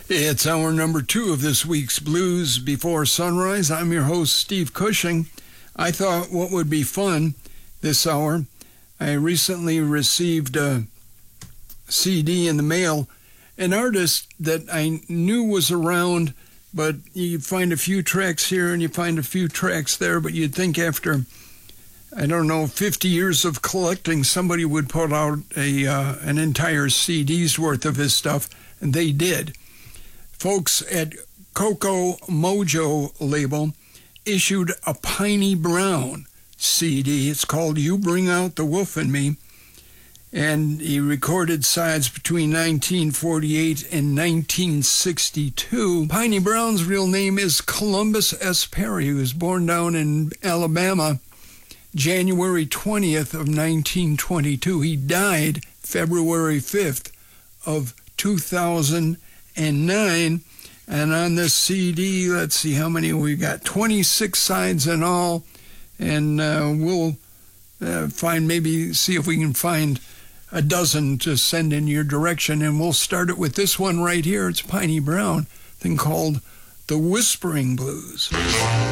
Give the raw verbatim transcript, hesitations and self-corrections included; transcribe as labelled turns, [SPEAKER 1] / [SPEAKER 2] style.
[SPEAKER 1] It's hour number two of this week's Blues Before Sunrise. I'm your host, Steve Cushing. I thought what would be fun this hour, I recently received a C D in the mail, an artist that I knew was around, but you find a few tracks here and you find a few tracks there, but you'd think after, I don't know, fifty years of collecting, somebody would put out a uh, an entire C D's worth of his stuff, and they did. Folks at Coco Mojo label issued a Piney Brown C D. It's called You Bring Out the Wolf in Me, and he recorded sides between nineteen forty-eight and nineteen sixty-two. Piney Brown's real name is Columbus S. Perry. He was born down in Alabama January twentieth of nineteen twenty-two. He died February fifth of two thousand nine. And on this C D, let's see how many we got, twenty-six sides in all, and uh, we'll uh, find, maybe see if we can find a dozen to send in your direction, and we'll start it with this one right here. It's Piney Brown, thing called The Whispering Blues.